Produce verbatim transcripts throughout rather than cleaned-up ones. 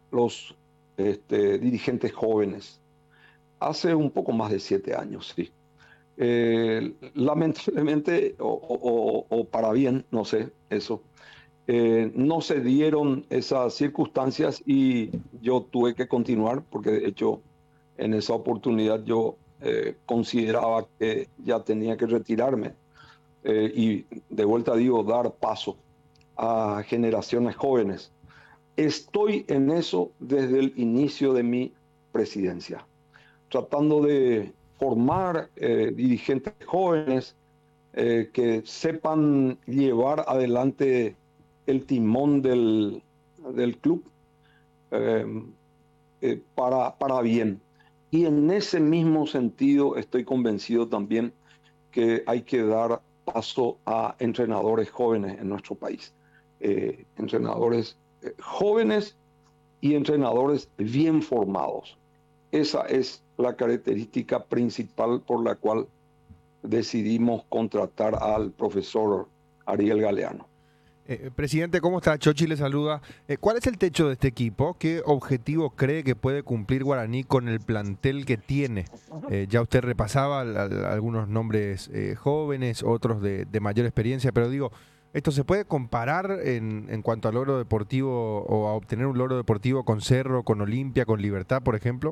los este, dirigentes jóvenes. Hace un poco más de siete años, sí. Eh, lamentablemente, o, o- o- o para bien, no sé, eso, eh, no se dieron esas circunstancias y yo tuve que continuar porque de hecho en esa oportunidad yo eh, consideraba que ya tenía que retirarme eh, y de vuelta digo, dar paso a generaciones jóvenes. Estoy en eso desde el inicio de mi presidencia, tratando de formar eh, dirigentes jóvenes eh, que sepan llevar adelante el timón del, del club eh, eh, para, para bien. Y en ese mismo sentido estoy convencido también que hay que dar paso a entrenadores jóvenes en nuestro país. Eh, entrenadores eh, jóvenes y entrenadores bien formados. Esa es la característica principal por la cual decidimos contratar al profesor Ariel Galeano. Eh, presidente, ¿cómo está? Chochi le saluda. Eh, ¿Cuál es el techo de este equipo? ¿Qué objetivo cree que puede cumplir Guaraní con el plantel que tiene? Eh, ya usted repasaba al- al- algunos nombres eh, jóvenes, otros de, de mayor experiencia, pero digo, ¿esto se puede comparar en, en cuanto al logro deportivo o a obtener un logro deportivo con Cerro, con Olimpia, con Libertad, por ejemplo?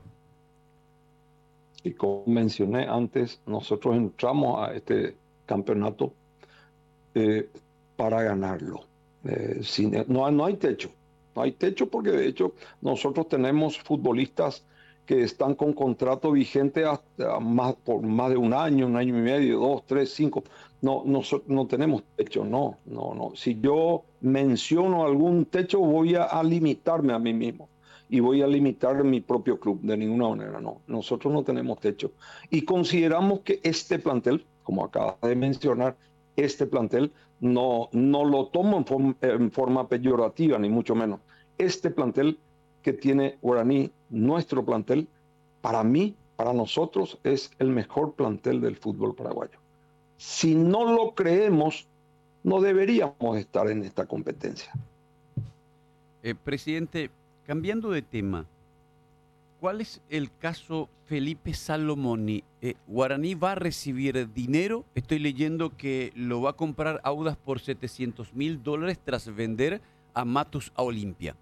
Y como mencioné antes, nosotros entramos a este campeonato eh, para ganarlo. Eh, sin, no, no hay techo, no hay techo porque de hecho nosotros tenemos futbolistas que están con contrato vigente hasta más, por más de un año, un año y medio, dos, tres, cinco. No, no, no tenemos techo, no, no, no. Si yo menciono algún techo, voy a, a limitarme a mí mismo y voy a limitar mi propio club, de ninguna manera, no. Nosotros no tenemos techo. Y consideramos que este plantel, como acaba de mencionar, este plantel no, no lo tomo en, form, en forma peyorativa, ni mucho menos. Este plantel que tiene Guaraní, nuestro plantel, para mí, para nosotros, es el mejor plantel del fútbol paraguayo. Si no lo creemos, no deberíamos estar en esta competencia. Eh, presidente, cambiando de tema, ¿cuál es el caso Felipe Salomoni? Eh, ¿Guaraní va a recibir dinero? Estoy leyendo que lo va a comprar Audas por setecientos mil dólares tras vender a Matus a Olimpia.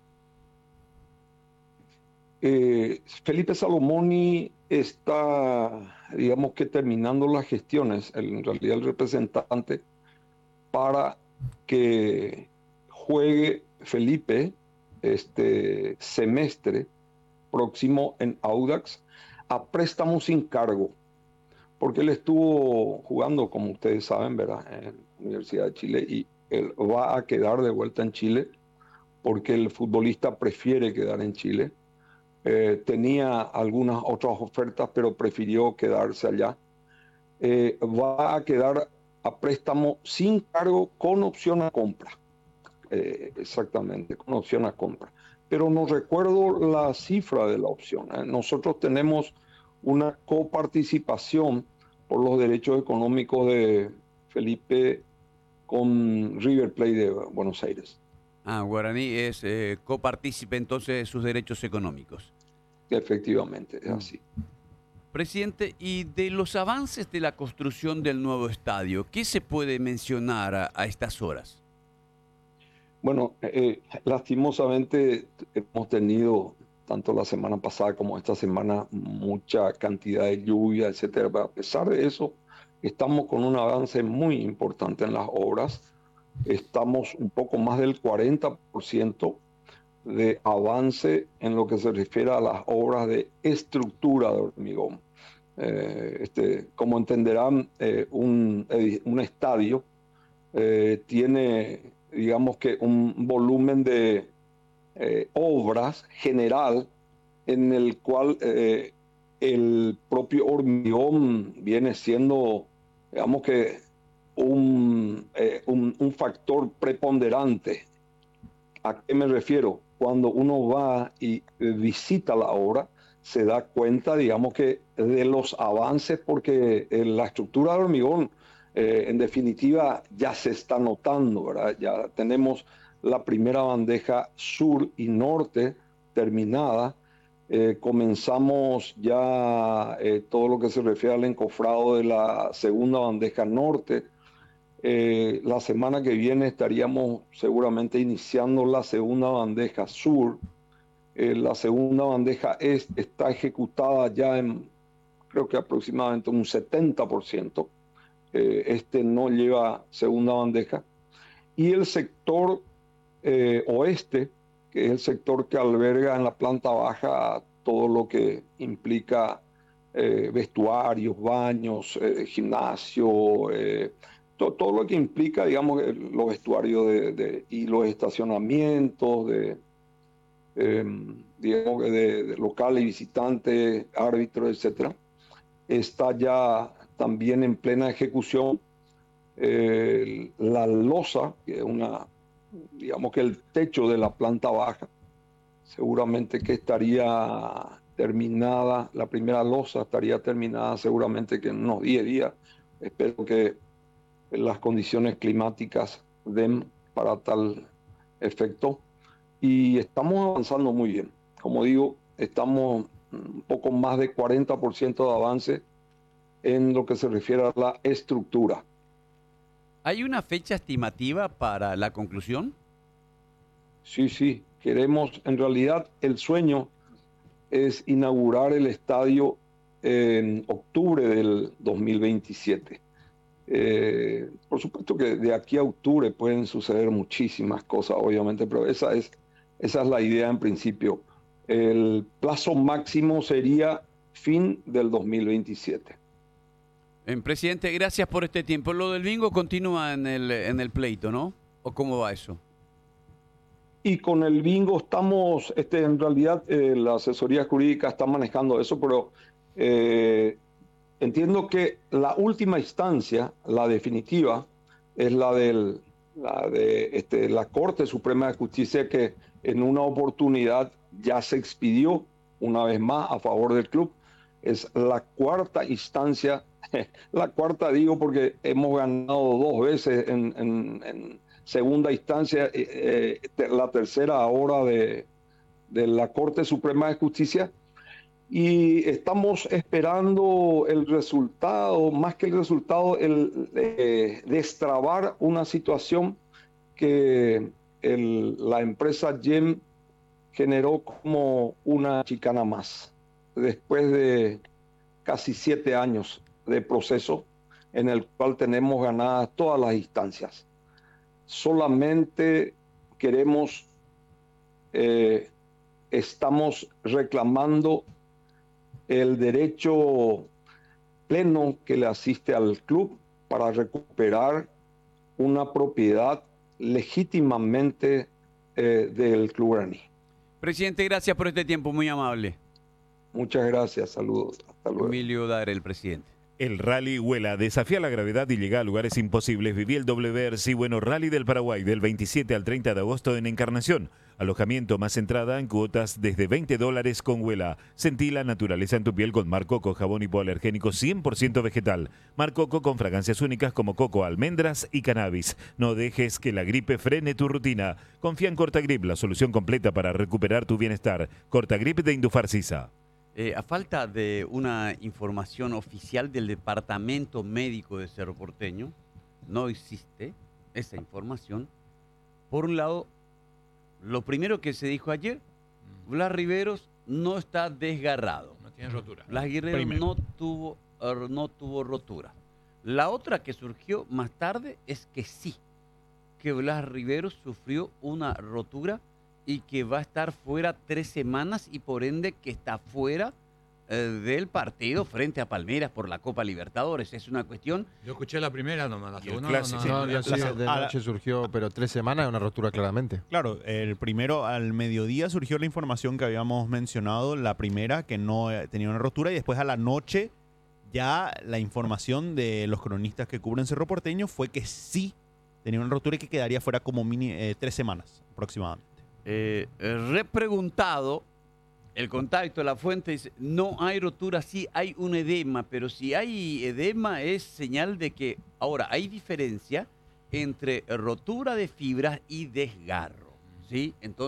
Eh, Felipe Salomoni está, digamos que terminando las gestiones, el, en realidad el representante, para que juegue Felipe este semestre próximo en Audax a préstamo sin cargo, porque él estuvo jugando, como ustedes saben, ¿verdad?, en la Universidad de Chile y él va a quedar de vuelta en Chile porque el futbolista prefiere quedar en Chile. Eh, tenía algunas otras ofertas, pero prefirió quedarse allá. Eh, va a quedar a préstamo sin cargo con opción a compra. Eh, exactamente, con opción a compra. Pero no recuerdo la cifra de la opción. ¿eh? Nosotros tenemos una coparticipación por los derechos económicos de Felipe con River Plate de Buenos Aires. Ah, Guaraní es eh, copartícipe entonces de sus derechos económicos. Efectivamente, es Mm. así. Presidente, y de los avances de la construcción del nuevo estadio, ¿qué se puede mencionar a, a estas horas? Bueno, eh, lastimosamente hemos tenido, tanto la semana pasada como esta semana, mucha cantidad de lluvia, etcétera. Pero a pesar de eso, estamos con un avance muy importante en las obras. Estamos un poco más del cuarenta por ciento de avance en lo que se refiere a las obras de estructura de hormigón. Eh, este, como entenderán, eh, un, un estadio eh, tiene, digamos que, un volumen de eh, obras general en el cual eh, el propio hormigón viene siendo, digamos que, un, eh, un, un factor preponderante. ¿A qué me refiero? Cuando uno va y eh, visita la obra, se da cuenta, digamos que, de los avances, porque eh, la estructura de hormigón, eh, en definitiva, ya se está notando, ¿verdad? Ya tenemos la primera bandeja sur y norte terminada. Eh, comenzamos ya eh, todo lo que se refiere al encofrado de la segunda bandeja norte. Eh, la semana que viene estaríamos seguramente iniciando la segunda bandeja sur. Eh, la segunda bandeja este está ejecutada ya en, creo que aproximadamente un setenta por ciento. Eh, este no lleva segunda bandeja. Y el sector eh, oeste, que es el sector que alberga en la planta baja todo lo que implica eh, vestuarios, baños, eh, gimnasio, eh, to, todo lo que implica, digamos, los vestuarios de, de, y los estacionamientos de, eh, digamos, de, de locales, visitantes, árbitros, etcétera, está ya también en plena ejecución. Eh, la losa, que es una, digamos que el techo de la planta baja, seguramente que estaría terminada, la primera losa estaría terminada seguramente que en unos diez días. Espero que las condiciones climáticas den para tal efecto. Y estamos avanzando muy bien. Como digo, estamos un poco más de cuarenta por ciento de avance en lo que se refiere a la estructura. ¿Hay una fecha estimativa para la conclusión? Sí, sí, queremos, en realidad el sueño es inaugurar el estadio en octubre del dos mil veintisiete. Eh, por supuesto que de aquí a octubre pueden suceder muchísimas cosas, obviamente, pero esa es, esa es la idea en principio. El plazo máximo sería fin del dos mil veintisiete. Eh, presidente, gracias por este tiempo. Lo del bingo continúa en el, en el pleito, ¿no? ¿O cómo va eso? Y con el bingo estamos, este, en realidad eh, la asesoría jurídica está manejando eso, pero eh, entiendo que la última instancia, la definitiva, es la, del, la de este, la Corte Suprema de Justicia, que en una oportunidad ya se expidió una vez más a favor del club. Es la cuarta instancia, la cuarta digo porque hemos ganado dos veces en, en, en segunda instancia, eh, eh, la tercera ahora de, de la Corte Suprema de Justicia. Y estamos esperando el resultado, más que el resultado, el eh, destrabar una situación que el, la empresa Gem generó como una chicana más, después de casi siete años de proceso en el cual tenemos ganadas todas las instancias. Solamente queremos, eh, estamos reclamando el derecho pleno que le asiste al club para recuperar una propiedad legítimamente eh, del club guaraní. Presidente, gracias por este tiempo, muy amable. Muchas gracias, saludos. Hasta luego. Emilio Dar, el presidente. El Rally Huela desafía la gravedad y llega a lugares imposibles. Viví el W R C Bueno Rally del Paraguay del veintisiete al treinta de agosto en Encarnación. Alojamiento más entrada en cuotas desde veinte dólares con Huela. Sentí la naturaleza en tu piel con Mar Coco, jabón hipoalergénico cien por ciento vegetal. Mar Coco con fragancias únicas como coco, almendras y cannabis. No dejes que la gripe frene tu rutina. Confía en Cortagrip, la solución completa para recuperar tu bienestar. Cortagrip de Indufarcisa. Eh, a falta de una información oficial del Departamento Médico de Cerro Porteño, no existe esa información. Por un lado, lo primero que se dijo ayer, Blas Riveros no está desgarrado. No tiene rotura. Blas Riveros no tuvo, no tuvo rotura. La otra que surgió más tarde es que sí, que Blas Riveros sufrió una rotura y que va a estar fuera tres semanas y por ende que está fuera eh, del partido frente a Palmeiras por la Copa Libertadores. Es una cuestión... Yo escuché la primera nomás, la segunda no, no, no, no, sí, de noche surgió, pero tres semanas es una rotura claramente. Claro, el primero al mediodía surgió la información que habíamos mencionado, la primera que no tenía una rotura y después a la noche ya la información de los cronistas que cubren Cerro Porteño fue que sí tenía una rotura y que quedaría fuera como mini, eh, tres semanas aproximadamente. Eh, repreguntado, el contacto de la fuente dice, no hay rotura, sí hay un edema, pero si hay edema es señal de que, ahora, hay diferencia entre rotura de fibras y desgarro, ¿sí? Entonces,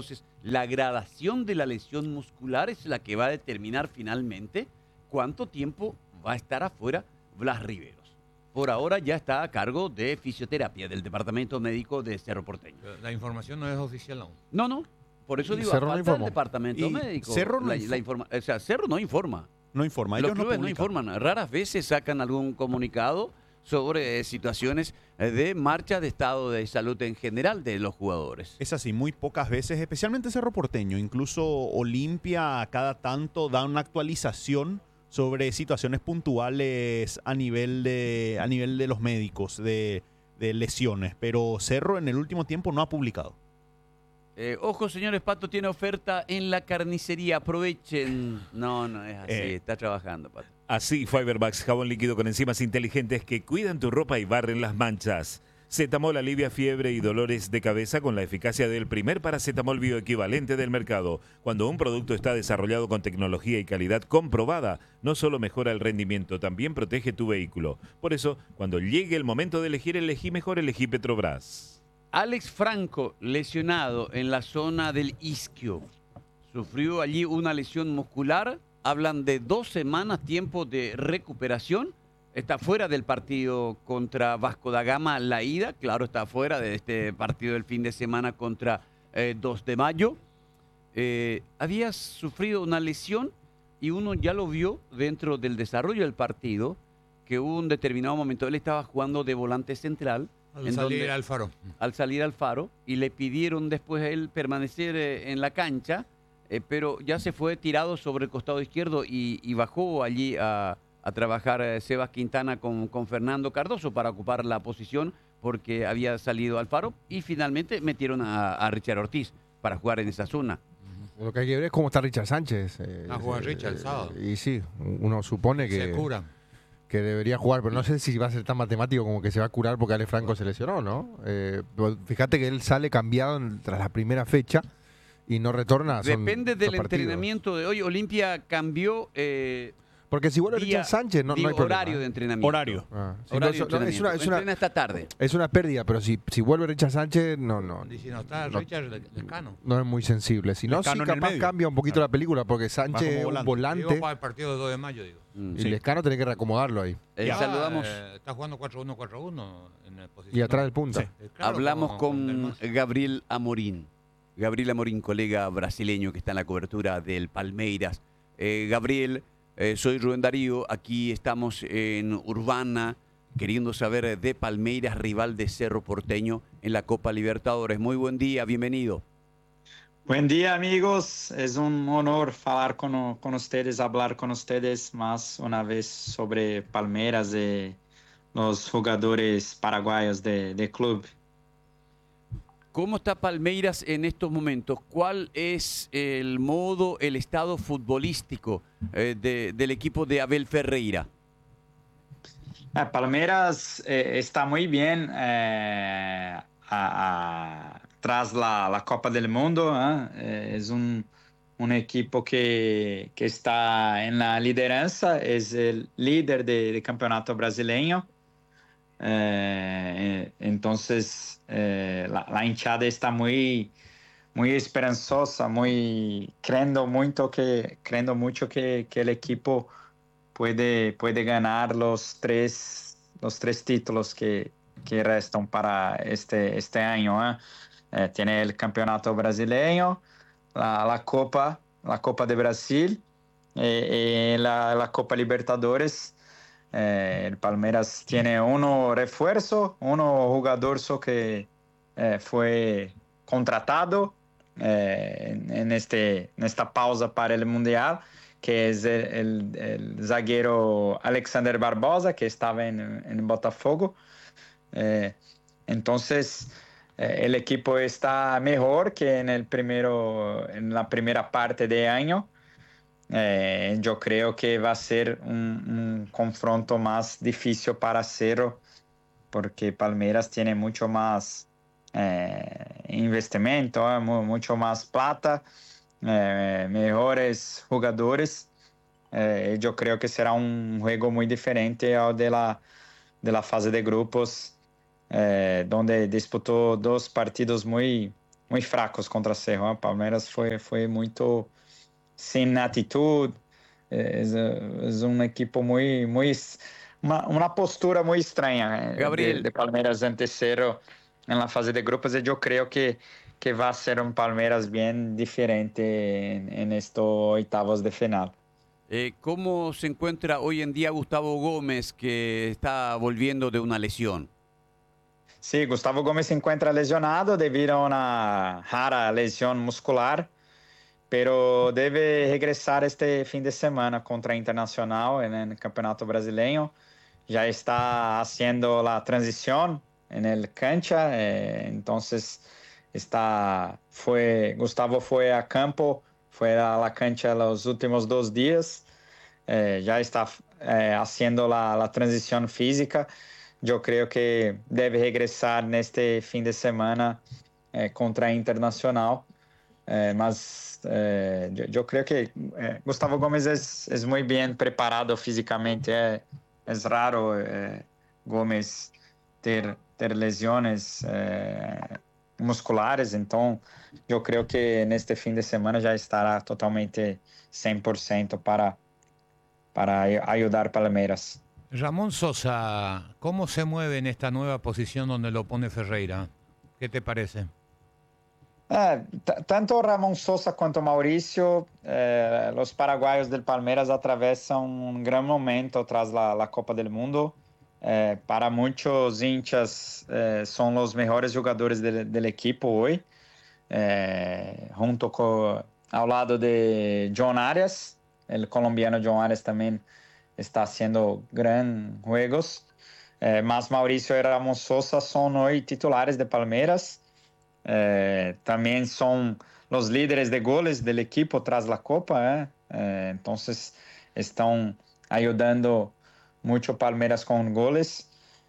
La gradación de la lesión muscular es la que va a determinar finalmente cuánto tiempo va a estar afuera Blas Riveros. Por ahora ya está a cargo de fisioterapia del Departamento Médico de Cerro Porteño. La información no es oficial aún. No, no. Por eso digo, Cerro no falta el informó. Departamento Y Médico. Cerro no la, info- la informa- o sea, Cerro no informa. No informa, Los ellos no clubes no, publican. informan. Raras veces sacan algún comunicado sobre eh, situaciones eh, de marcha de estado de salud en general de los jugadores. Es así, muy pocas veces, especialmente Cerro Porteño. Incluso Olimpia cada tanto da una actualización sobre situaciones puntuales a nivel de, a nivel de los médicos, de, de lesiones. Pero Cerro en el último tiempo no ha publicado. Eh, ojo, señores, Pato tiene oferta en la carnicería. Aprovechen. No, no es así. Eh. Está trabajando, Pato. Así, Fiberbax, jabón líquido con enzimas inteligentes que cuidan tu ropa y barren las manchas. Cetamol alivia fiebre y dolores de cabeza con la eficacia del primer paracetamol bioequivalente del mercado. Cuando un producto está desarrollado con tecnología y calidad comprobada, no solo mejora el rendimiento, también protege tu vehículo. Por eso, cuando llegue el momento de elegir, elegí mejor, elegí Petrobras. Alex Franco, lesionado en la zona del isquio. Sufrió allí una lesión muscular. Hablan de dos semanas tiempo de recuperación. Está fuera del partido contra Vasco da Gama, la ida. Claro, está fuera de este partido del fin de semana contra eh, dos de mayo. Eh, había sufrido una lesión y uno ya lo vio dentro del desarrollo del partido, que hubo un determinado momento, él estaba jugando de volante central. Al en salir donde- al faro. al salir al faro y le pidieron después a él permanecer eh, en la cancha, eh, pero ya se fue tirado sobre el costado izquierdo y, y bajó allí a, a trabajar eh, Sebas Quintana con, con Fernando Cardoso para ocupar la posición porque había salido al faro y finalmente metieron a, a Richard Ortiz para jugar en esa zona. Lo que hay que ver es cómo está Richard Sánchez. eh, Va a jugar eh, Richard el sábado. Y sí, uno supone que, Se cura. que debería jugar, pero no sé si va a ser tan matemático como que se va a curar porque Ale Franco se lesionó, ¿no? Eh, pero fíjate que él sale cambiado en- tras la primera fecha y no retorna. son Depende del dos partidos. entrenamiento de hoy. Olimpia cambió eh, Porque si vuelve día- Richard Sánchez, no, no digo, hay problema. horario de entrenamiento. Horario. Ah, sí, Horario no, de no, es, una, entrenamiento. es, una, Entrena esta tarde. es una pérdida, pero si, si vuelve Richard Sánchez, no, no, Y si no está no. Richard, le- Lescano. no es muy sensible. Si no, sí Lescano en el capaz medio. cambia un poquito la película porque Sánchez es como un volante. Digo volante para el partido de dos de mayo, digo. Mm. y Sí. Lescano tiene que reacomodarlo ahí. Eh, Ya, saludamos. eh, está jugando cuatro uno cuatro uno en la posición. Y atrás del punta. Sí. Eh, claro, Hablamos Del con Mas. Gabriel Amorín. Gabriel Amorín, colega brasileño que está en la cobertura del Palmeiras. Eh, Gabriel, eh, soy Rubén Darío. Aquí estamos en Urbana, queriendo saber de Palmeiras, rival de Cerro Porteño en la Copa Libertadores. Muy buen día, bienvenido. Buen día amigos, es un honor hablar con, con ustedes, hablar con ustedes más una vez sobre Palmeiras y los jugadores paraguayos de, de club. ¿Cómo está Palmeiras en estos momentos? ¿Cuál es el modo, el estado futbolístico eh, de- del equipo de Abel Ferreira? Ah, Palmeiras eh, está muy bien eh, a- a- tras la, la Copa del Mundo, ¿eh? Eh, es un, un equipo que, que está en la lideranza, es el líder de- del campeonato brasileño. Eh, entonces, eh, la, la hinchada está muy, muy esperanzosa, muy creyendo mucho que, creyendo mucho que, que el equipo puede, puede ganar los tres, los tres títulos que, que restan para este, este año, ¿eh? Eh, tiene el campeonato brasileño, la, la Copa, la Copa de Brasil y, y la, la Copa Libertadores. Eh, el Palmeiras tiene uno refuerzo, uno jugador so que eh, fue contratado eh, en, en este, en esta pausa para el Mundial, que es el, el- el zaguero Alexander Barbosa, que estaba en, en Botafogo. Eh, entonces, eh, el equipo está mejor que en, el primero, en la primera parte de año. Eh, yo creo que va a ser un, un confronto más difícil para Cerro, porque Palmeiras tiene mucho más eh, investimento, eh, mu- mucho más plata, eh, mejores jugadores. Eh, yo creo que será un juego muy diferente al de la, de la fase de grupos, eh, donde disputó dos partidos muy, muy fracos contra Cerro. ¿eh? Palmeiras fue, fue muito sin actitud. Es, es un equipo muy, muy, una, una postura muy extraña eh, Gabriel. de, de Palmeiras ante Cerro en la fase de grupos. Y yo creo que, que va a ser un Palmeiras bien diferente en, en estos octavos de final. Eh, ¿Cómo se encuentra hoy en día Gustavo Gómez, que está volviendo de una lesión? Sí, Gustavo Gómez se encuentra lesionado debido a una rara lesión muscular, pero debe regresar este fin de semana contra Internacional en el Campeonato Brasileño. Ya está haciendo la transición en el cancha, eh, entonces está, fue, Gustavo fue a campo, fue a la cancha los últimos dos días, eh, ya está eh, haciendo la, la transición física. Yo creo que debe regresar neste fim de semana eh, contra Internacional. Eh, mas eh, yo, yo, creo que eh, Gustavo Gómez es, es, muy bien preparado físicamente. É, es raro eh, Gómez ter, ter lesiones eh, musculares. Então, eu creio que neste fim de semana já estará totalmente cem por ciento para, para ayudar Palmeiras. Ramón Sosa, ¿cómo se mueve en esta nueva posición donde lo pone Ferreira? ¿Qué te parece? É, tanto Ramon Sosa quanto Mauricio, eh, os paraguaios del Palmeiras atravessam um grande momento tras la, la Copa del Mundo. Eh, para muitos hinchas, eh, são os melhores jogadores del, del equipo hoje, eh, junto com, ao lado de John Arias, o colombiano John Arias também está haciendo grandes juegos. Eh, mas Mauricio e Ramon Sosa são hoje titulares de Palmeiras. Eh, también son los líderes de goles del equipo tras la Copa, eh? Eh, entonces están ayudando mucho Palmeiras con goles.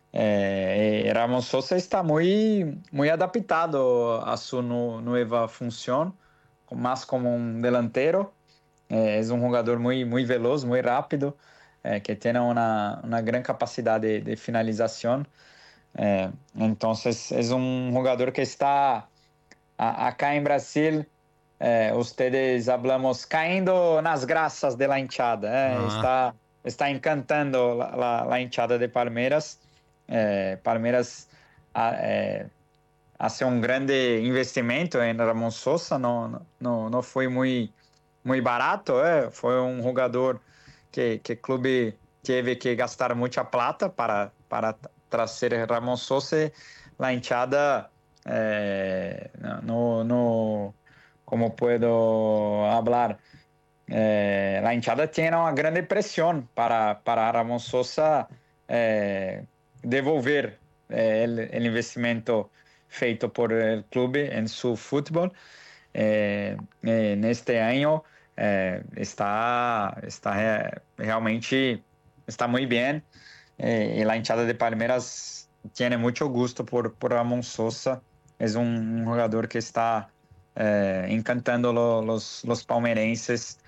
Eh, Ramon Sosa está muy, muy adaptado a su nu nueva función, más como un delantero. Eh, es un jugador muy, muy veloz, muy rápido, eh, que tiene una, una gran capacidad de, de finalización. Eh, entonces es un jugador que está a, acá en Brasil, eh, ustedes hablamos cayendo nas graças de la hinchada, eh, Ah. está, está encantando la, la, la hinchada de Palmeiras. Eh, Palmeiras a, eh, hace un grande investimento en Ramon Sosa, no, no, no foi muy, muy barato, eh, foi um jogador que, que o clube teve que gastar muita plata para, para trazer Ramon Sosa. La hinchada, eh, no, no, como puedo hablar, eh, la hinchada tiene una grande presión para, para Ramon Sosa eh, devolver eh, el, el investimento feito por el club en su fútbol. Eh, en este año eh, está, está realmente está muy bien, eh, y la hinchada de Palmeiras tiene mucho gusto por, por Ramon Sosa. Es un, un jugador que está eh, encantando lo, los, los palmeirenses,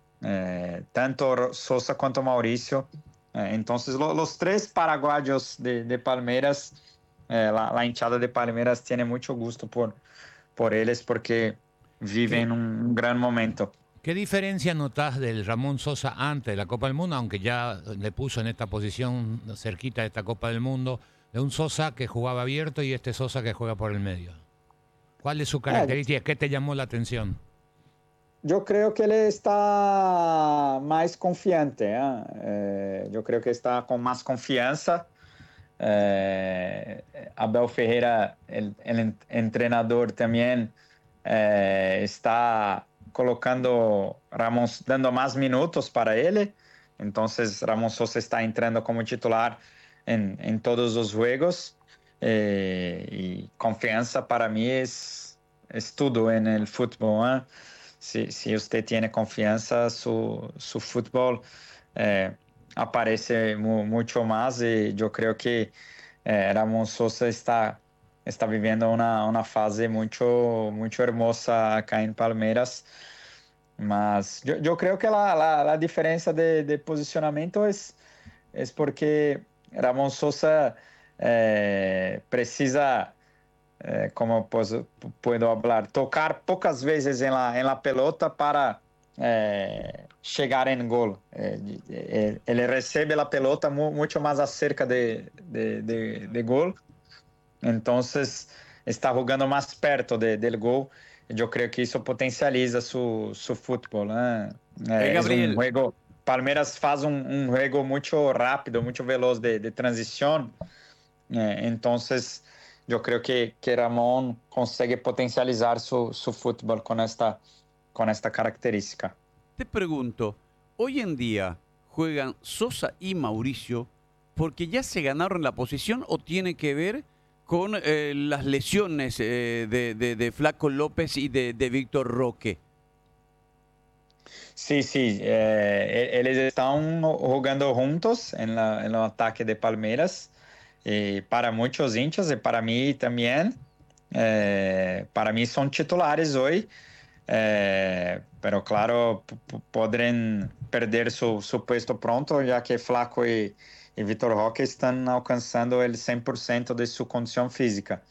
eh, tanto Sosa quanto Mauricio. Eh, entonces lo, los tres paraguayos de, de Palmeiras, eh, la, la hinchada de Palmeiras tiene mucho gusto por, por ellos porque viven un, un gran momento. ¿Qué diferencia notas del Ramón Sosa antes de la Copa del Mundo, aunque ya le puso en esta posición cerquita de esta Copa del Mundo, de un Sosa que jugaba abierto y este Sosa que juega por el medio? ¿Cuál es su característica? ¿Qué te llamó la atención? Yo creo que él está más confiante, ¿eh? Eh, yo creo que está con más confianza. Eh, Abel Ferreira, el, el entrenador también, eh, está colocando Ramon, dando más minutos para él. Entonces Ramon Sosa está entrando como titular en, en todos los juegos. Eh, y confianza para mí es, es todo en el fútbol, ¿eh? Si, si usted tiene confianza, su, su fútbol eh, aparece mu, mucho más, y yo creo que eh, Ramon Sosa está, está viviendo una, una fase mucho, mucho hermosa acá en Palmeiras. Mas yo, yo creo que la, la, la diferencia de, de posicionamiento es, es porque Ramon Sosa eh, precisa eh, como pues, puedo hablar, tocar pocas veces en la, en la pelota para eh, llegar en gol. Eh, eh, él recibe la pelota mu mucho más acerca de, de, de, de gol, entonces está jugando más perto de, del gol. Yo creo que eso potencializa su, su fútbol, ¿eh? Eh, Eh, es un Gabriel, juego, Palmeiras faz un, un juego mucho rápido, mucho veloz de, de transición. Eh, entonces, yo creo que, que Ramón consigue potencializar su, su fútbol con esta, con esta característica. te pregunto, hoy en día juegan Sosa y Mauricio porque ya se ganaron la posición o tiene que ver con eh, las lesiones eh, de, de, de Flaco López y de, de Víctor Roque. Sí, sí, eh, ellos están jugando juntos en, la, en el ataque de Palmeiras. Y para muchos hinchas y para mí también, eh, para mí son titulares hoy, eh, pero claro, podrán perder su, su puesto pronto, ya que Flaco y, y Vitor Roque están alcanzando el cien por ciento de su condición física.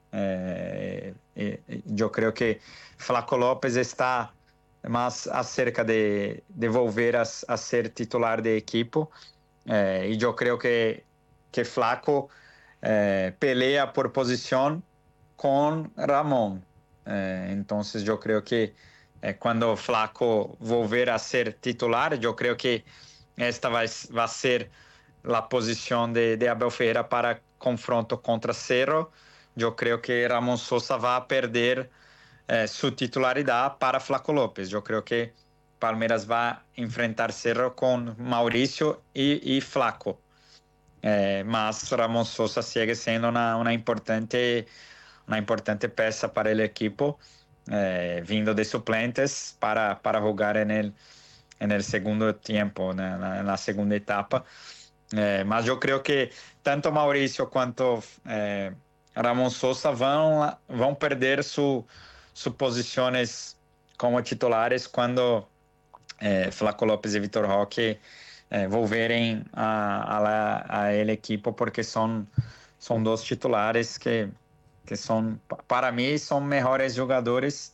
Eh, eh, yo creo que Flaco López está más acerca de, de volver a, a ser titular de equipo, eh, y yo creo que, que Flaco eh, pelea por posición con Ramón. Eh, entonces yo creo que eh, cuando Flaco volver a ser titular, yo creo que esta va, va a ser la posición de, de Abel Ferreira para confronto contra Cerro. Yo creo que Ramón Sosa va a perder eh, su titularidad para Flaco López. Yo creo que Palmeiras va a enfrentar Cerro con Mauricio y, y Flaco. Eh, mas Ramón Sosa sigue siendo una, una, importante, una importante peça para el equipo, eh, vindo de suplentes para, para jugar en el, en el segundo tiempo, en la, en la segunda etapa. Eh, mas yo creo que tanto Mauricio quanto eh, Ramón Sosa vão, vão perder su, sus posiciones como titulares cuando eh, Flaco López y Vitor Roque eh, volverem a, a, a el equipo, porque son, son dos titulares que, que son, para mí, son mejores jogadores,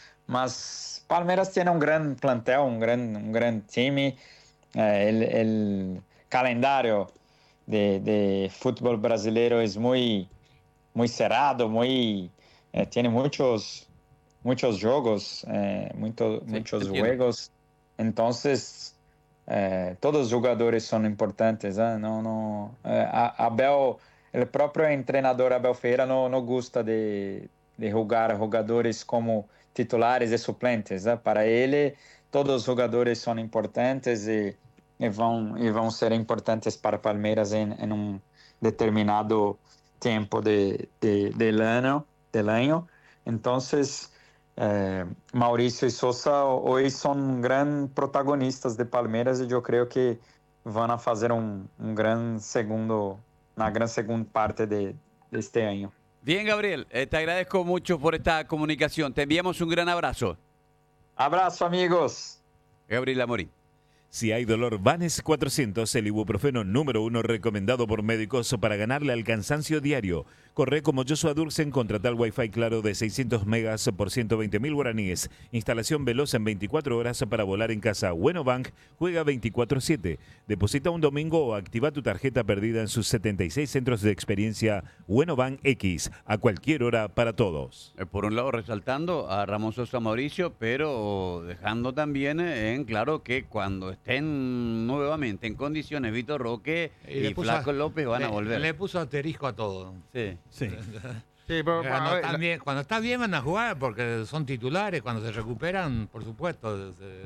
mas Palmeiras tiene un gran plantel, un gran, un gran time, eh, el, el calendario de, de fútbol brasileiro es muy, muy cerrado, muy, eh, tiene muchos, muchos juegos, eh, muito, Sí, muchos entiendo. juegos, entonces eh, todos os jogadores são importantes, ¿eh? Não, não, eh, Abel, o próprio treinador Abel Ferreira não, não gosta de, de jogar jogadores como titulares e suplentes, ¿eh? Para ele, todos os jogadores são importantes e, e, vão, e vão ser importantes para Palmeiras em, em um determinado tempo de, de, del ano, del año. Entonces, Eh, Mauricio y Sosa hoy son gran protagonistas de Palmeiras y yo creo que van a hacer un, un gran segundo, una gran segunda parte de, de este año. Bien, Gabriel, eh, te agradezco mucho por esta comunicación. Te enviamos un gran abrazo. Abrazo, amigos. Gabriel Amorín. Si hay dolor, Vanes cuatrocientos, el ibuprofeno número uno recomendado por médicos para ganarle al cansancio diario. Corre como Joshua Dursen, contrata el Wi-Fi claro de seiscientos megas por ciento veinte mil guaraníes. Instalación veloz en veinticuatro horas para volar en casa. Wenobank juega veinticuatro siete. Deposita un domingo o activa tu tarjeta perdida en sus setenta y seis centros de experiencia Wenobank X, a cualquier hora para todos. Eh, Por un lado, resaltando a Ramón Sosa Mauricio, pero dejando también en claro que cuando estén nuevamente en condiciones, Vitor Roque y, le y puso Flaco a- López van le, a volver. Le puso asterisco a todo. Sí. Sí. Sí, pero, Cuando, a ver, están la- bien, cuando está bien van a jugar porque son titulares, cuando se recuperan, por supuesto, se-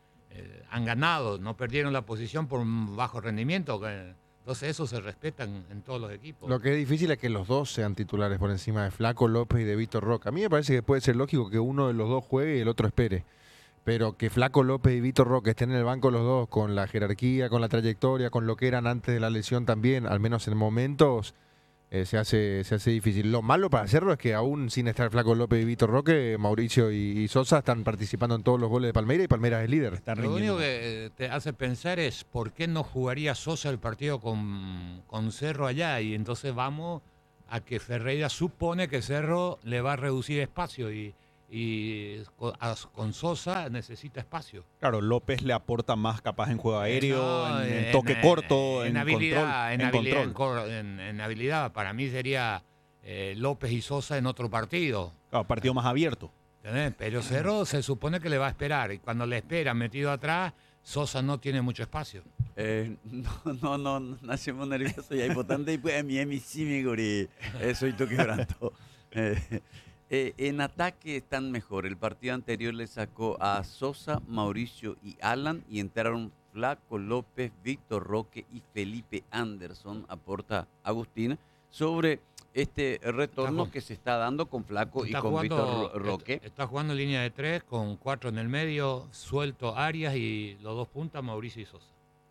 eh, han ganado, no perdieron la posición por un bajo rendimiento. que- Entonces eso se respeta en, en todos los equipos. Lo que es difícil es que los dos sean titulares por encima de Flaco López y de Víctor Roque. A mí me parece que puede ser lógico que uno de los dos juegue y el otro espere. Pero que Flaco López y Víctor Roque estén en el banco los dos, con la jerarquía, con la trayectoria, con lo que eran antes de la lesión también, al menos en momentos, eh, se, hace, se hace difícil. Lo malo para hacerlo es que aún sin estar Flaco López y Víctor Roque, Mauricio y, y Sosa están participando en todos los goles de Palmeiras y Palmeiras es líder. Está Lo rindiendo único mal. que eh, te hace pensar es por qué no jugaría Sosa el partido con, con Cerro allá y entonces vamos a que Ferreira supone que Cerro le va a reducir espacio y, y con, a, con Sosa necesita espacio. Claro, López le aporta más capaz en juego aéreo, No, en, en en- toque en- corto, en, en habilidad, control. en, en habilidad, en control. cor- en- en habilidad. Para mí sería eh, López y Sosa en otro partido. Claro, partido más abierto. ¿Entendés? Pero Cerro se supone que le va a esperar. Y cuando le espera metido atrás, Sosa no tiene mucho espacio. Eh, no, no, no, nascemos nerviosos e aí botando aí é minha M C, mi guri. Eso y tú quebranto. Eh, eh, en ataque están mejor. El partido anterior le sacó a Sosa, Mauricio y Alan y entraron Flaco López, Víctor Roque y Felipe Anderson, aporta Agustín, sobre este retorno Está- que se está dando con Flaco y Está con jugando, Víctor Ro- Roque. está, está jugando en línea de tres con cuatro en el medio, suelto Arias y los dos puntas, Mauricio y Sosa.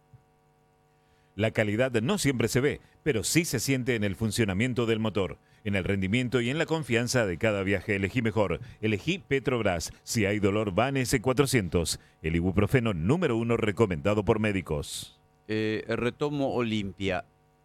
La calidad no siempre se ve, pero sí se siente en el funcionamiento del motor, en el rendimiento y en la confianza de cada viaje. Elegí mejor. Elegí Petrobras. Si hay dolor, van ese cuatrocientos. El ibuprofeno número uno recomendado por médicos. Eh, retomo Olimpia.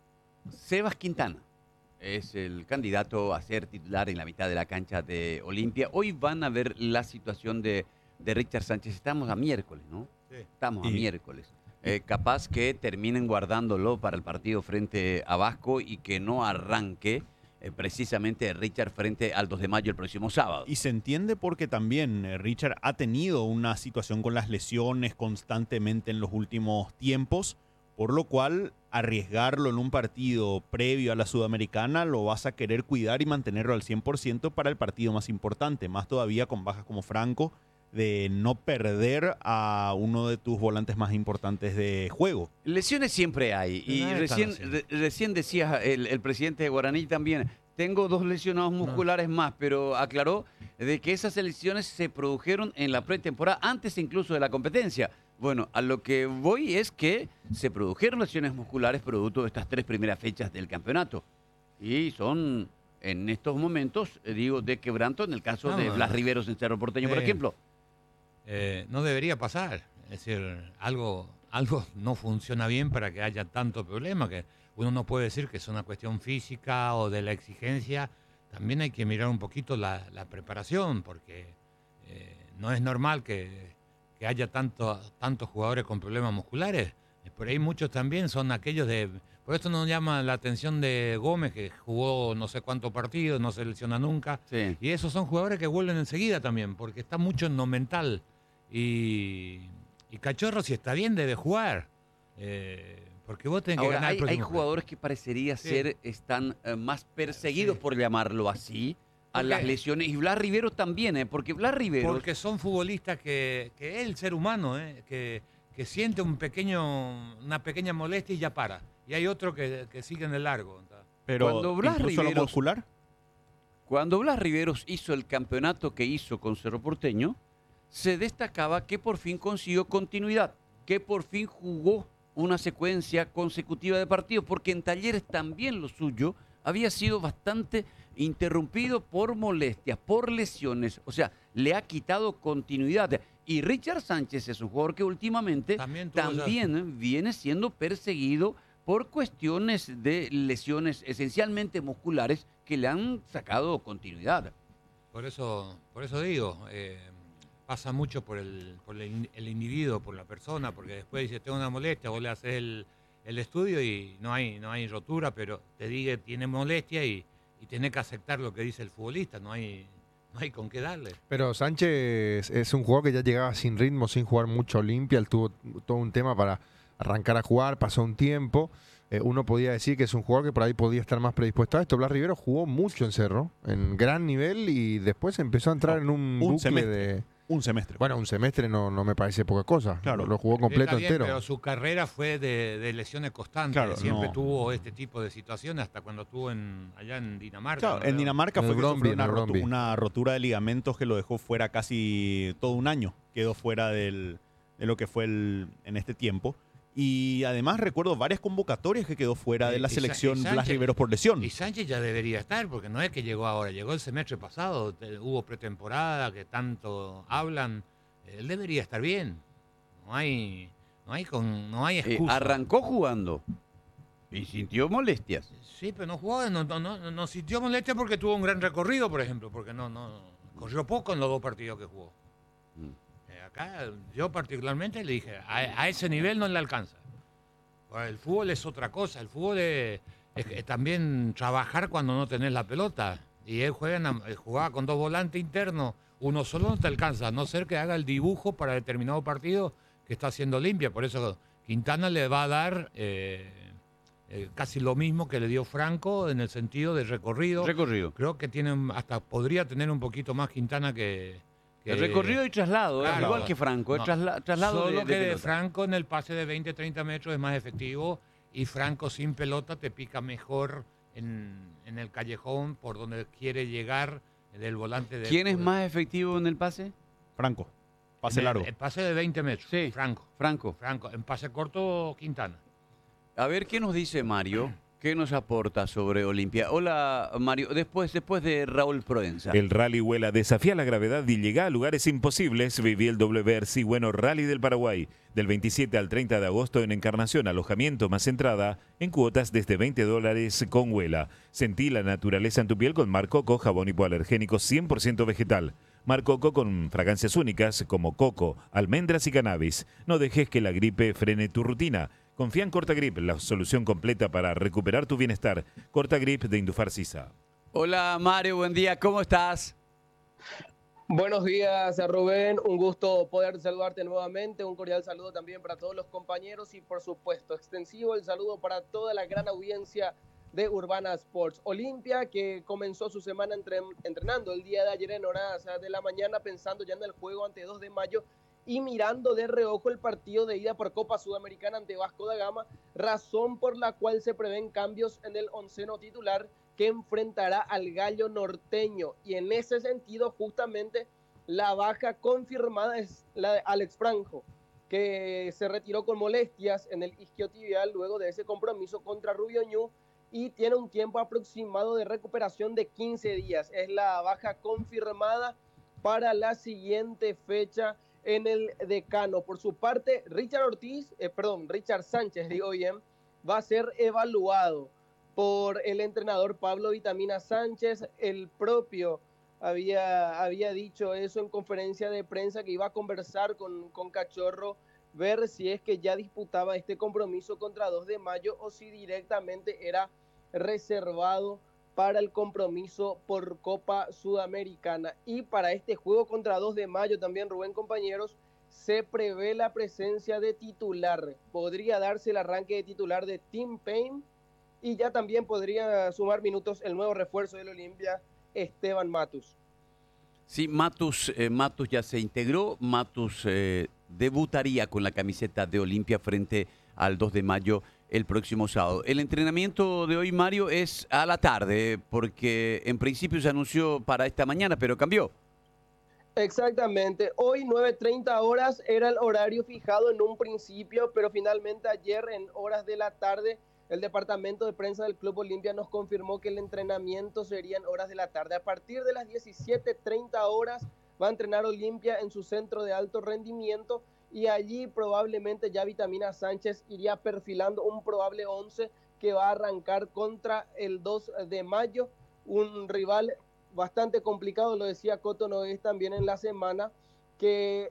Sebas Quintana es el candidato a ser titular en la mitad de la cancha de Olimpia. Hoy van a ver la situación de, de Richard Sánchez. Estamos a miércoles, ¿no? Sí. Estamos a Y- miércoles. Eh, capaz que terminen guardándolo para el partido frente a Vasco y que no arranque eh, precisamente Richard frente al dos de mayo el próximo sábado. Y se entiende porque también eh, Richard ha tenido una situación con las lesiones constantemente en los últimos tiempos, por lo cual arriesgarlo en un partido previo a la Sudamericana lo vas a querer cuidar y mantenerlo al cien por ciento para el partido más importante, más todavía con bajas como Franco, de no perder a uno de tus volantes más importantes de juego. Lesiones siempre hay. Y No es tan recién, así. re- recién decía el, el presidente de Guaraní también, tengo dos lesionados musculares más, pero aclaró de que esas lesiones se produjeron en la pretemporada, antes incluso de la competencia. Bueno, a lo que voy es que se produjeron lesiones musculares producto de estas tres primeras fechas del campeonato. Y son, en estos momentos, eh, digo, de quebranto en el caso No, de no. Blas Riveros en Cerro Porteño, por Sí. ejemplo. Eh, no debería pasar. Es decir, algo, algo no funciona bien para que haya tanto problema, que uno no puede decir que es una cuestión física o de la exigencia. También hay que mirar un poquito la, la preparación, porque eh, no es normal que, que haya tanto, tantos jugadores con problemas musculares. Eh, Por ahí muchos también son aquellos de... Por esto nos llama la atención de Gómez, que jugó no sé cuántos partidos, no se lesiona nunca. Sí. Y esos son jugadores que vuelven enseguida también, porque está mucho en lo mental. Y, y Cachorro, si está bien, debe jugar. Eh, porque vos tenés que Ahora, ganar hay, el próximo hay jugadores que parecería Sí. ser, están eh, más perseguidos, Sí. por llamarlo así, a ¿Por las qué? lesiones. Y Blas Rivero también, ¿eh? Porque Blas Rivero... Porque son futbolistas que, que el ser humano, ¿eh? que, que siente un pequeño, una pequeña molestia y ya para. Y hay otro que, que sigue en el largo. Pero Cuando Blas incluso lo Riveros- muscular, Cuando Blas Riveros hizo el campeonato que hizo con Cerro Porteño, se destacaba que por fin consiguió continuidad, que por fin jugó una secuencia consecutiva de partidos, porque en Talleres también lo suyo había sido bastante interrumpido por molestias, por lesiones, o sea, le ha quitado continuidad. Y Richard Sánchez es un jugador que últimamente También tuvo ya- también viene siendo perseguido por cuestiones de lesiones esencialmente musculares que le han sacado continuidad. Por eso, por eso digo, eh, pasa mucho por, el, por el, in- el individuo, por la persona, porque después dice, tengo una molestia, vos le haces el, el estudio y no hay, no hay rotura, pero te diga tiene molestia y, y tenés que aceptar lo que dice el futbolista, no hay, no hay con qué darle. Pero Sánchez es un jugador que ya llegaba sin ritmo, sin jugar mucho a Olimpia. Él tuvo todo un tema para arrancar a jugar, pasó un tiempo. Eh, uno podía decir que es un jugador que por ahí podía estar más predispuesto a esto. Blas Rivero jugó mucho en Cerro, en gran nivel, y después empezó a entrar No, en un, un bucle semestre. de... un semestre. Bueno, un semestre no, no me parece poca cosa. Claro. Lo jugó completo Está bien, entero. pero su carrera fue de, de lesiones constantes. Claro, Siempre no. tuvo este tipo de situaciones hasta cuando estuvo en, allá en Dinamarca. Claro, ¿no? en Dinamarca En fue el que Brøndby, sufrió en una, el rotu- Brøndby. una rotura de ligamentos que lo dejó fuera casi todo un año. Quedó fuera del, de lo que fue el, en este tiempo. Y además recuerdo varias convocatorias que quedó fuera de Y- la y Sa- selección y Blas Sánchez- Riveros por lesión. Y Sánchez ya debería estar, porque no es que llegó ahora, llegó el semestre pasado, te- hubo pretemporada, que tanto hablan. Él debería estar bien. No hay, no hay, con, no hay Eh, excusa. arrancó jugando. Y sintió molestias. Sí, pero no jugó, no, no, no, no sintió molestia porque tuvo un gran recorrido, por ejemplo, porque no, no corrió poco en los dos partidos que jugó. Mm. Eh, acá yo particularmente le dije, a, a ese nivel no le alcanza. El fútbol es otra cosa, el fútbol es, es, es también trabajar cuando no tenés la pelota. Y él juega en, jugaba con dos volantes internos, uno solo no te alcanza, a no ser que haga el dibujo para determinado partido que está haciendo Olimpia. Por eso Quintana le va a dar eh, eh, casi lo mismo que le dio Franco en el sentido de recorrido. Recorrido. Creo que tiene hasta podría tener un poquito más Quintana que... que el recorrido y traslado, claro, ¿eh? Igual que Franco, no, el trasla, traslado solo de, que de de Franco en el pase de veinte, treinta metros es más efectivo y Franco sin pelota te pica mejor en, en el callejón por donde quiere llegar del volante. De ¿Quién es más efectivo en el pase? Franco. Pase en largo. El, el pase de veinte metros. Sí. Franco. Franco. Franco. En pase corto, Quintana. A ver, ¿qué nos dice Mario? ¿Qué nos aporta sobre Olimpia? Hola, Mario. Después, después de Raúl Proenza. El Rally Huela desafía la gravedad y llega a lugares imposibles. Viví el W R C Bueno Rally del Paraguay. Del veintisiete al treinta de agosto en Encarnación, alojamiento más entrada en cuotas desde veinte dólares con Huela. Sentí la naturaleza en tu piel con Mar Coco, jabón hipoalergénico cien por ciento vegetal. Mar Coco con fragancias únicas como coco, almendras y cannabis. No dejes que la gripe frene tu rutina. Confía en Cortagrip, la solución completa para recuperar tu bienestar. Cortagrip de Indufar Sisa. Hola Mario, buen día, ¿cómo estás? Buenos días, Rubén. Un gusto poder saludarte nuevamente. Un cordial saludo también para todos los compañeros y, por supuesto, extensivo el saludo para toda la gran audiencia de Urbana Sports. Olimpia, que comenzó su semana entre, entrenando el día de ayer en horas de la mañana, pensando ya en el juego ante dos de mayo y mirando de reojo el partido de ida por Copa Sudamericana ante Vasco da Gama, razón por la cual se prevén cambios en el onceno titular que enfrentará al Gallo Norteño. Y en ese sentido, justamente, la baja confirmada es la de Alex Franco, que se retiró con molestias en el isquiotibial luego de ese compromiso contra Rubio Ñu y tiene un tiempo aproximado de recuperación de quince días. Es la baja confirmada para la siguiente fecha en el Decano. Por su parte, Richard Ortiz, eh, perdón, Richard Sánchez, digo bien, va a ser evaluado por el entrenador Pablo Vitamina Sánchez. El propio había, había dicho eso en conferencia de prensa, que iba a conversar con, con Cachorro, ver si es que ya disputaba este compromiso contra dos de mayo o si directamente era reservado para el compromiso por Copa Sudamericana. Y para este juego contra dos de mayo también, Rubén, compañeros, se prevé la presencia de titular. Podría darse el arranque de titular de Tim Payne y ya también podría sumar minutos el nuevo refuerzo del Olimpia, Esteban Matus. Sí, Matus, eh, Matus ya se integró. Matus eh, debutaría con la camiseta de Olimpia frente al dos de mayo el próximo sábado. El entrenamiento de hoy, Mario, es a la tarde, porque en principio se anunció para esta mañana, pero cambió. Exactamente. Hoy nueve treinta horas era el horario fijado en un principio, pero finalmente ayer en horas de la tarde el departamento de prensa del Club Olimpia nos confirmó que el entrenamiento sería en horas de la tarde. A partir de las diecisiete treinta horas va a entrenar Olimpia en su centro de alto rendimiento y allí probablemente ya Vitamina Sánchez iría perfilando un probable once que va a arrancar contra el dos de mayo, un rival bastante complicado, lo decía Coto Nogués también en la semana, que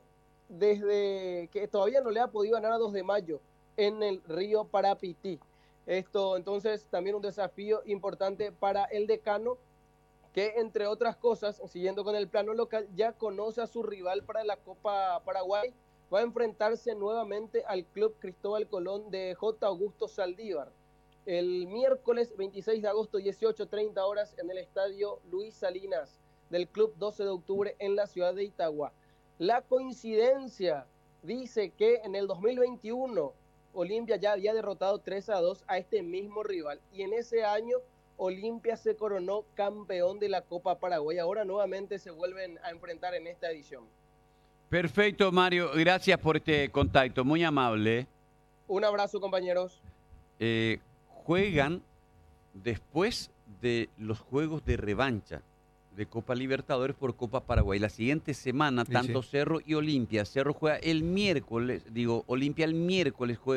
desde que todavía no le ha podido ganar a dos de mayo en el Río Parapití. Esto entonces también un desafío importante para el Decano, que entre otras cosas, siguiendo con el plano local, ya conoce a su rival para la Copa Paraguay. Va a enfrentarse nuevamente al Club Cristóbal Colón de J. Augusto Saldívar el miércoles veintiséis de agosto, dieciocho treinta horas, en el estadio Luis Salinas del Club doce de octubre en la ciudad de Itagua. La coincidencia dice que en el dos mil veintiuno Olimpia ya había derrotado tres a dos a este mismo rival y en ese año Olimpia se coronó campeón de la Copa Paraguay. Ahora nuevamente se vuelven a enfrentar en esta edición. Perfecto, Mario. Gracias por este contacto. Muy amable. Un abrazo, compañeros. Eh, juegan después de los juegos de revancha de Copa Libertadores por Copa Paraguay. La siguiente semana, tanto sí. Cerro y Olimpia. Cerro juega el miércoles, digo, Olimpia el miércoles juega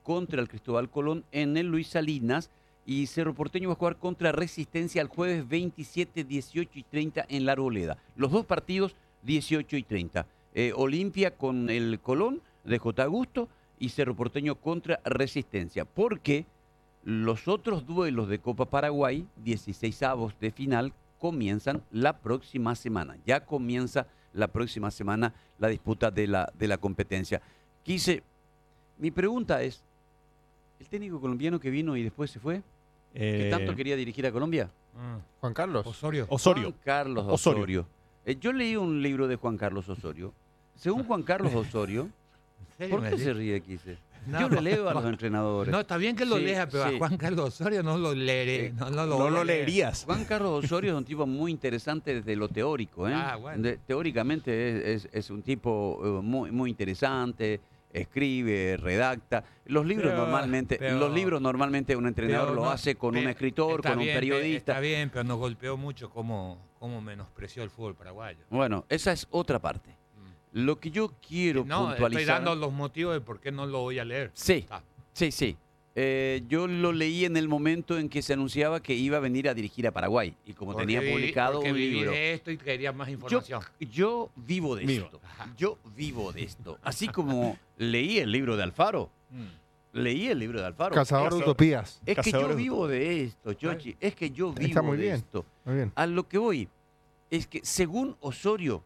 contra el Cristóbal Colón en el Luis Salinas. Y Cerro Porteño va a jugar contra Resistencia el jueves veintisiete, dieciocho y treinta en La Arboleda. Los dos partidos, dieciocho y treinta. Eh, Olimpia con el Colón de J. Augusto y Cerro Porteño contra Resistencia. Porque los otros duelos de Copa Paraguay, dieciseisavos de final, comienzan la próxima semana. Ya comienza la próxima semana la disputa de la, de la competencia. Quise, mi pregunta es, ¿el técnico colombiano que vino y después se fue? ¿Que Eh, tanto quería dirigir a Colombia? Ah, Juan Carlos. Osorio. Osorio. Juan Carlos Osorio. Osorio. Eh, yo leí un libro de Juan Carlos Osorio. Según Juan Carlos Osorio, ¿En serio ¿por me qué decís? se ríe, Quise? No, Yo le leo a los entrenadores. No, está bien que lo Sí, leas, pero sí. a Juan Carlos Osorio no lo leeré. Eh, No, no lo, No voy a lo leer. leerías. Juan Carlos Osorio es un tipo muy interesante desde lo teórico. ¿eh? Ah, bueno. De- teóricamente es, es- es un tipo eh, muy, muy interesante, escribe, redacta. Los libros Pero- normalmente, pero- los libros normalmente un entrenador Pero lo no, hace con un pe- escritor, está con un bien, pe- periodista. Está bien, pero nos golpeó mucho cómo, cómo menospreció el fútbol paraguayo. Bueno, esa es otra parte. Lo que yo quiero No, estoy puntualizar. dando los motivos de por qué no lo voy a leer. Sí, Ah, sí, sí. Eh, yo lo leí en el momento en que se anunciaba que iba a venir a dirigir a Paraguay. Y como porque tenía viví- publicado porque un viví libro. de esto y quería más Yo, información. yo vivo de Vivo. esto. Yo vivo de esto. Así como leí el libro de Alfaro. Mm. Leí el libro de Alfaro. Cazador de Cazador. utopías. Es que yo Cazadores de vivo de esto, Chochi. Es que yo vivo Está muy de bien. esto. Muy bien. A lo que voy es que según Osorio,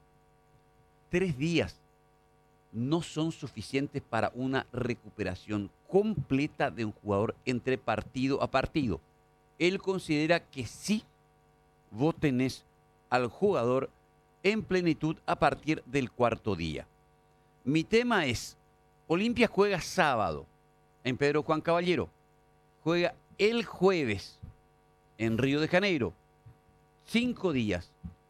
tres días no son suficientes para una recuperación completa de un jugador entre partido a partido. Él considera que sí vos tenés al jugador en plenitud a partir del cuarto día. Mi tema es, Olimpia juega sábado en Pedro Juan Caballero, juega el jueves en Río de Janeiro, cinco días.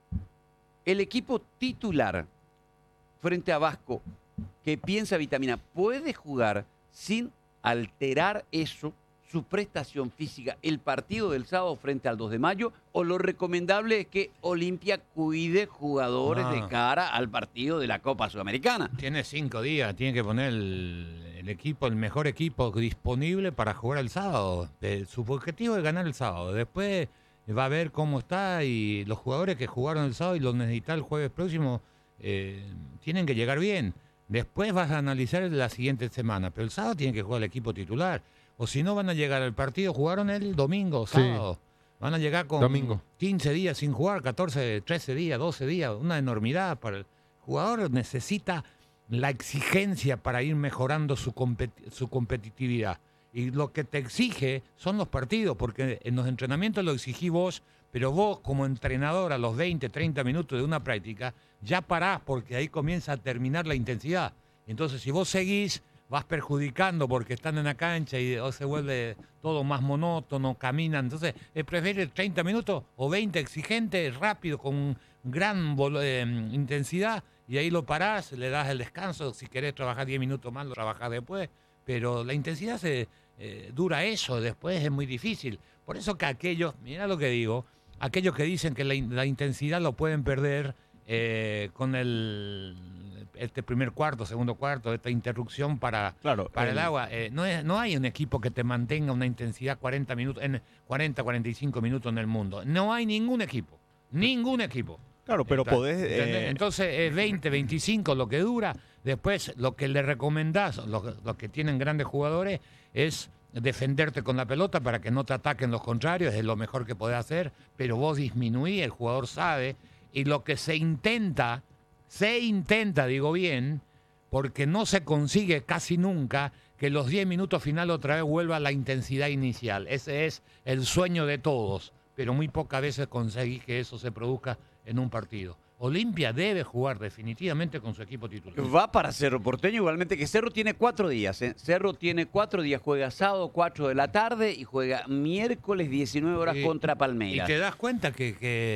El equipo titular frente a Vasco, que piensa Vitamina, puede jugar sin alterar eso, su prestación física, el partido del sábado frente al dos de mayo, o lo recomendable es que Olimpia cuide jugadores No. de cara al partido de la Copa Sudamericana. Tiene cinco días, tiene que poner el, el equipo, el mejor equipo disponible para jugar el sábado. Eh, su objetivo es ganar el sábado. Después va a ver cómo está y los jugadores que jugaron el sábado y los necesita el jueves próximo eh, tienen que llegar bien. Después vas a analizar la siguiente semana, pero el sábado tiene que jugar el equipo titular. O si no van a llegar al partido, jugaron el domingo, Sí. sábado. Van a llegar con Domingo. quince días sin jugar, catorce, trece días, doce días, una enormidad para el jugador. Necesita la exigencia para ir mejorando su, competi- su competitividad. Y lo que te exige son los partidos, porque en los entrenamientos lo exigí vos, pero vos como entrenador a los veinte, treinta minutos de una práctica, ya parás porque ahí comienza a terminar la intensidad. Entonces si vos seguís, vas perjudicando porque están en la cancha y o se vuelve todo más monótono, caminan. Entonces, eh, ¿prefieres treinta minutos o veinte exigente, rápido, con gran vol- eh, intensidad? Y ahí lo parás, le das el descanso. Si querés trabajar diez minutos más, lo trabajás después. Pero la intensidad se eh, dura eso, después es muy difícil. Por eso que aquellos, mira lo que digo, aquellos que dicen que la, in- la intensidad lo pueden perder eh, con el este primer cuarto, segundo cuarto, esta interrupción para, Claro. para el el- agua. Eh, no, es, no hay un equipo que te mantenga una intensidad cuarenta minutos, en cuarenta, cuarenta y cinco minutos en el mundo. No hay ningún equipo. Ningún equipo. Claro, pero Entonces, podés. eh, ¿entendés? Entonces es veinte, veinticinco lo que dura. Después lo que le recomendás, los lo que tienen grandes jugadores, es defenderte con la pelota para que no te ataquen los contrarios. Es lo mejor que podés hacer. Pero vos disminuís, el jugador sabe. Y lo que se intenta, se intenta, digo bien, porque no se consigue casi nunca que los diez minutos final otra vez vuelva a la intensidad inicial. Ese es el sueño de todos. Pero muy pocas veces conseguís que eso se produzca en un partido. Olimpia debe jugar definitivamente con su equipo titular. Va para Cerro Porteño, igualmente que Cerro tiene cuatro días. ¿eh? Cerro tiene cuatro días, juega sábado cuatro de la tarde y juega miércoles diecinueve horas Y- contra Y Palmeiras. te das cuenta que,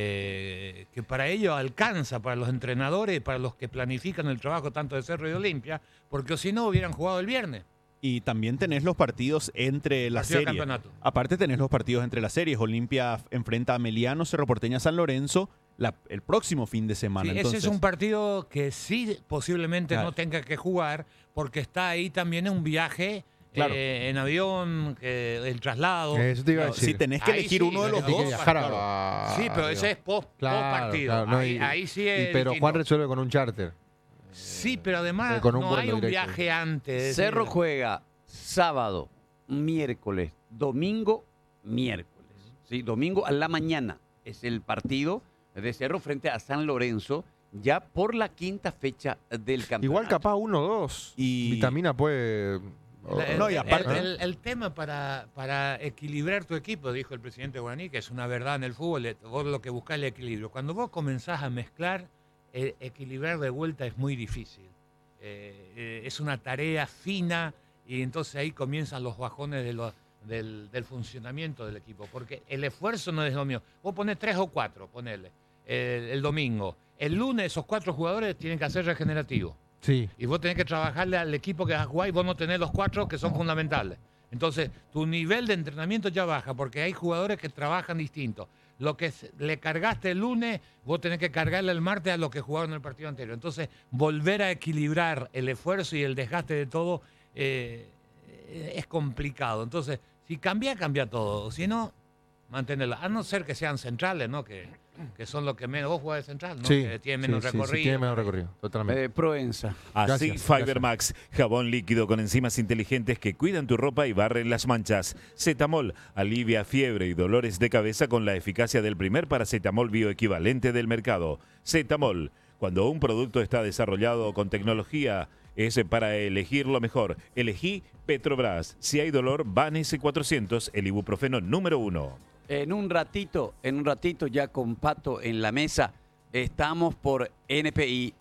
que, que para ello alcanza, para los entrenadores, para los que planifican el trabajo tanto de Cerro y de Olimpia, porque si no hubieran jugado el viernes. Y también tenés los partidos entre las Partido de series. campeonato. Aparte tenés los partidos entre las series. Olimpia enfrenta a Meliano, Cerro Porteña, San Lorenzo la- el próximo fin de semana. Sí, ese Entonces, es un partido que sí posiblemente Claro. no tenga que jugar, porque está ahí también un viaje Claro. Eh, en avión, que el traslado. Eso te iba a No, decir. si tenés que Ahí elegir sí, uno de los Hay que dos. viajar a- Claro. Sí, pero ese es post, Claro, post partido. claro, no, ahí, y- ahí sí y- es. pero distinto. Juan resuelve con un charter. Sí, pero además Eh, con un no vuelo hay un directo. viaje antes. es Cerro decir, juega sábado, miércoles, domingo, miércoles. ¿Sí? Domingo a la mañana es el partido de Cerro frente a San Lorenzo, ya por la quinta fecha del campeonato. Igual capaz uno o dos. Y- Vitamina puede... La- el, No, y aparte- el- el- el tema para, para equilibrar tu equipo, dijo el presidente Guaraní, que es una verdad en el fútbol, eh, vos lo que buscás es el equilibrio. Cuando vos comenzás a mezclar, eh, equilibrar de vuelta es muy difícil. Eh, eh, es una tarea fina y entonces ahí comienzan los bajones de lo- del, del funcionamiento del equipo, porque el esfuerzo no es lo mío. Vos ponés tres o cuatro, ponele, el, el domingo. El lunes esos cuatro jugadores tienen que hacer regenerativo. Sí. Y vos tenés que trabajarle al equipo que vas a jugar y vos no tenés los cuatro que son fundamentales. Entonces, tu nivel de entrenamiento ya baja porque hay jugadores que trabajan distinto. Lo que se- le cargaste el lunes, vos tenés que cargarle el martes a lo que jugaron en el partido anterior. Entonces, volver a equilibrar el esfuerzo y el desgaste de todo eh, es complicado. Entonces, si cambia, cambia todo. Si no, mantenerlo. A no ser que sean centrales, ¿no? Que, que son los que menos. Vos jugás de central, ¿no? Sí, Que tienen sí, menos sí, sí, recorrido. tiene menos recorrido, totalmente. Eh, Proenza. Así, Gracias, Fibermax, jabón líquido con enzimas inteligentes que cuidan tu ropa y barren las manchas. Cetamol alivia fiebre y dolores de cabeza con la eficacia del primer paracetamol bioequivalente del mercado. Cetamol, cuando un producto está desarrollado con tecnología, es para elegir lo mejor. Elegí Petrobras. Si hay dolor, Vanes cuatrocientos, el ibuprofeno número uno. En un ratito, en un ratito ya con Pato en la mesa, estamos por N P I